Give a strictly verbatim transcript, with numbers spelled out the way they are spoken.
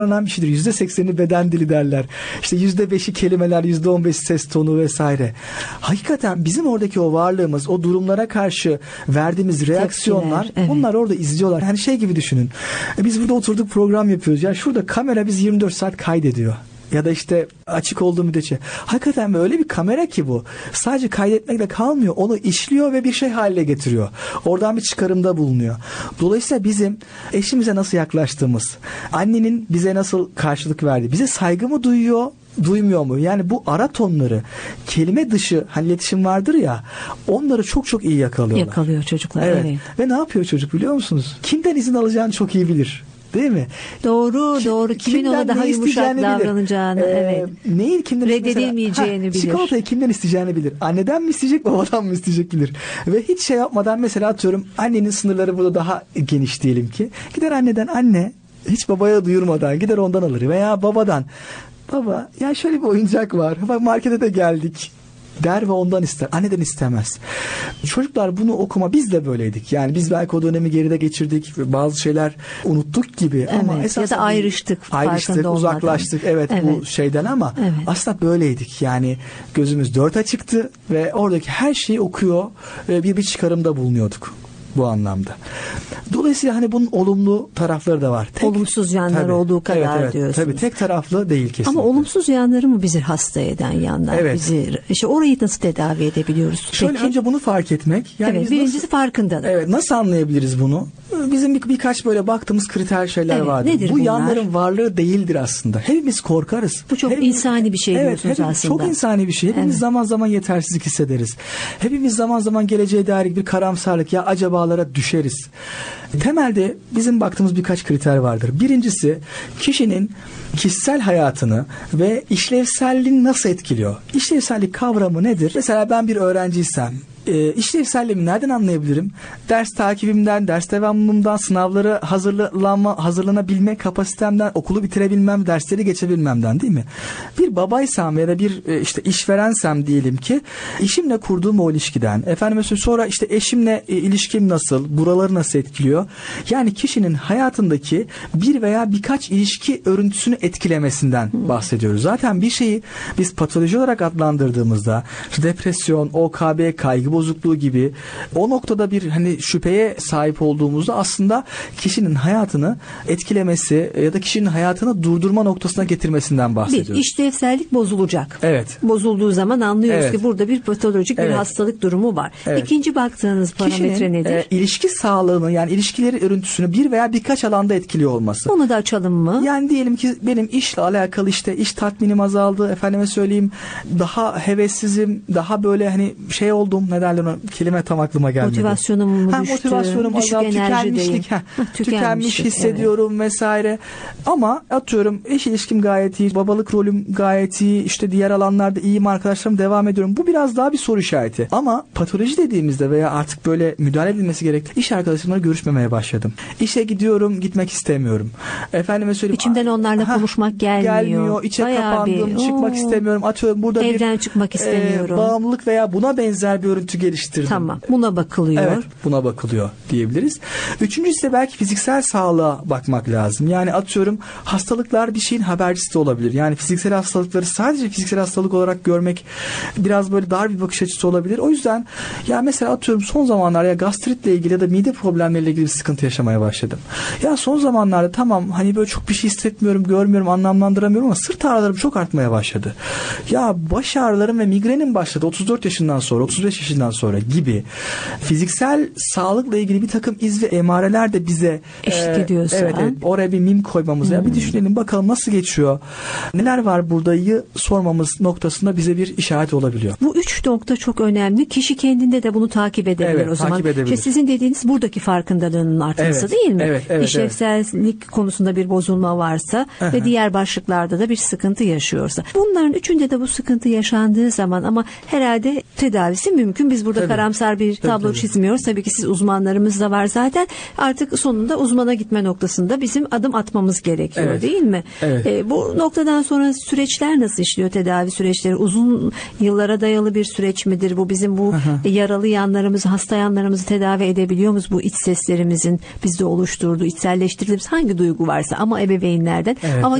önemli bir şeydir. yüzde sekseni beden dili derler. İşte yüzde beşi kelimeler, yüzde on beşi ses tonu vesaire. Hakikaten bizim oradaki o varlığımız, o durumlara karşı verdiğimiz reaksiyonlar, tepkiler, evet. onlar orada izliyorlar. Yani şey gibi düşünün. Biz burada oturduk program yapıyoruz. Ya şurada kamera biz yirmi dört saat kaydediyor. Ya da işte açık olduğu müddetçe. Hakikaten öyle bir kamera ki bu. Sadece kaydetmekle kalmıyor. Onu işliyor ve bir şey haline getiriyor. Oradan bir çıkarımda bulunuyor. Dolayısıyla bizim eşimize nasıl yaklaştığımız, annenin bize nasıl karşılık verdiği, bize saygı mı duyuyor, duymuyor mu? Yani bu ara tonları, kelime dışı hani iletişim vardır ya, onları çok çok iyi yakalıyorlar. Yakalıyor çocuklar. Evet. evet. Ve ne yapıyor çocuk biliyor musunuz? Kimden izin alacağını çok iyi bilir. Değil mi? Doğru, doğru. Kimin ona daha yumuşak davranacağını, ee, evet. Neyi kimden reddedilmeyeceğini mesela, bilir. Çikolatayı kimden isteyeceğini bilir. Anneden mi isteyecek, babadan mı isteyecek bilir. Ve hiç şey yapmadan mesela atıyorum annenin sınırları burada daha geniş diyelim ki. Gider anneden anne hiç babaya duyurmadan gider ondan alır veya babadan baba ya şöyle bir oyuncak var. Bak markete de geldik der ve ondan ister. Anneden istemez. Çocuklar bunu okuma, biz de böyleydik. Yani biz belki o dönemi geride geçirdik ve bazı şeyler unuttuk gibi evet, ama esas ya da ayrıştık. Ayrıştık, uzaklaştık. Evet, evet bu şeyden ama evet. Aslında böyleydik. Yani gözümüz dört açıktı ve oradaki her şeyi okuyor ve bir bir çıkarımda bulunuyorduk bu anlamda. Dolayısıyla hani bunun olumlu tarafları da var. Tek, olumsuz yanları tabii, olduğu kadar evet, evet, diyorsunuz. Tabii tek taraflı değil kesinlikle. Ama olumsuz yanları mı bizi hasta eden yanlar? Evet. Bizi, işte orayı nasıl tedavi edebiliyoruz? Şöyle peki? Önce bunu fark etmek. Yani evet, birincisi nasıl, farkındalık. Evet, nasıl anlayabiliriz bunu? Bizim bir, birkaç böyle baktığımız kriter şeyler evet, vardır. Bu bunlar? Yanların varlığı değildir aslında. Hepimiz korkarız. Bu çok hepimiz, insani bir şey evet, diyorsunuz hepimiz, aslında. Çok insani bir şey. Hepimiz evet. zaman zaman yetersizlik hissederiz. Hepimiz zaman zaman geleceğe dair bir karamsarlık ya acabalara düşeriz. Temelde bizim baktığımız birkaç kriter vardır. Birincisi kişinin kişisel hayatını ve işlevselliğini nasıl etkiliyor? İşlevsellik kavramı nedir? Mesela ben bir öğrenciysem E, işlevselliğimi nereden anlayabilirim? Ders takibimden, ders devamlılığımdan, sınavlara hazırlanma, hazırlanabilme kapasitemden, okulu bitirebilmem, dersleri geçebilmemden değil mi? Bir babaysam ya da bir e, işte işverensem diyelim ki işimle kurduğum o ilişkiden, efendim sonra işte eşimle e, ilişkim nasıl, buraları nasıl etkiliyor? Yani kişinin hayatındaki bir veya birkaç ilişki örüntüsünü etkilemesinden hmm. bahsediyoruz. Zaten bir şeyi biz patoloji olarak adlandırdığımızda depresyon, O K B, kaygı bozukluğu gibi o noktada bir hani şüpheye sahip olduğumuzda aslında kişinin hayatını etkilemesi ya da kişinin hayatını durdurma noktasına getirmesinden bahsediyoruz. Bir, işlevsellik bozulacak. Evet. Bozulduğu zaman anlıyoruz evet. ki burada bir patolojik evet. bir hastalık durumu var. Evet. İkinci baktığınız parametre kişinin, nedir? E, ilişki sağlığını yani ilişkileri örüntüsünü bir veya birkaç alanda etkiliyor olması. Onu da açalım mı? Yani diyelim ki benim işle alakalı işte iş tatminim azaldı. Efendime söyleyeyim daha hevessizim, daha böyle hani şey oldum ne derler ona kelime tam aklıma gelmedi. Motivasyonum ha, düştü. Motivasyonum azaldı. Tükenmişlik. Ha, tükenmiş, tükenmiş hissediyorum evet. vesaire. Ama atıyorum eş ilişkim gayet iyi. Babalık rolüm gayet iyi. İşte diğer alanlarda iyiyim arkadaşlarım devam ediyorum. Bu biraz daha bir soru işareti. Ama patoloji dediğimizde veya artık böyle müdahale edilmesi gerekti. İş arkadaşlarımla görüşmemeye başladım. İşe gidiyorum gitmek istemiyorum. Efendime söyleyeyim. İçimden onlarla ha, konuşmak gelmiyor. Gelmiyor. İçe Bayağı kapandım. Bir, çıkmak istemiyorum. Atıyorum burada Evden bir çıkmak istemiyorum. E, bağımlılık veya buna benzer bir örüntü geliştirdim. Tamam. Buna bakılıyor. Evet. Buna bakılıyor diyebiliriz. Üçüncüsü de belki fiziksel sağlığa bakmak lazım. Yani atıyorum hastalıklar bir şeyin habercisi de olabilir. Yani fiziksel hastalıkları sadece fiziksel hastalık olarak görmek biraz böyle dar bir bakış açısı olabilir. O yüzden ya mesela atıyorum son zamanlarda ya gastritle ilgili ya da mide problemleriyle ilgili bir sıkıntı yaşamaya başladım. Ya son zamanlarda tamam hani böyle çok bir şey hissetmiyorum, görmüyorum, anlamlandıramıyorum ama sırt ağrılarım çok artmaya başladı. Ya baş ağrılarım ve migrenim başladı otuz dört yaşından sonra, otuz beş yaşından sonra gibi fiziksel sağlıkla ilgili bir takım iz ve emareler de bize eşlik e, ediyorsa evet, evet oraya bir mim koymamız hmm. ya bir düşünelim bakalım nasıl geçiyor, neler var buradayı sormamız noktasında bize bir işaret olabiliyor. Bu üç nokta çok önemli. Kişi kendinde de bunu takip edebilir evet, o zaman. İşte sizin dediğiniz buradaki farkındalığının artması evet, değil mi? Evet, evet, İşlevsellik evet. konusunda bir bozulma varsa Aha. ve diğer başlıklarda da bir sıkıntı yaşıyorsa. Bunların üçünde de bu sıkıntı yaşandığı zaman ama herhalde tedavisi mümkün Biz burada tabii, karamsar bir tablo tabii, tabii. çizmiyoruz. Tabii ki siz uzmanlarımız da var zaten. Artık sonunda uzmana gitme noktasında bizim adım atmamız gerekiyor, evet, değil mi? Evet. E, bu noktadan sonra süreçler nasıl işliyor, tedavi süreçleri? Uzun yıllara dayalı bir süreç midir? Bu bizim bu Aha. yaralı yanlarımızı, hasta yanlarımızı tedavi edebiliyor muyuz? Bu iç seslerimizin bizde oluşturduğu, içselleştirdiğimiz hangi duygu varsa ama ebeveynlerden. Evet. Ama